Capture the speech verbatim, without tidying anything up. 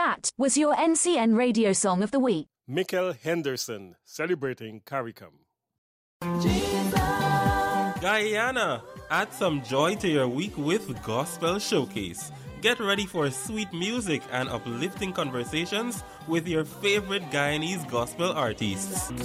That was your N C N radio song of the week. Mikkel Henderson, celebrating CARICOM. Guyana, add some joy to your week with Gospel Showcase. Get ready for sweet music and uplifting conversations with your favorite Guyanese gospel artists.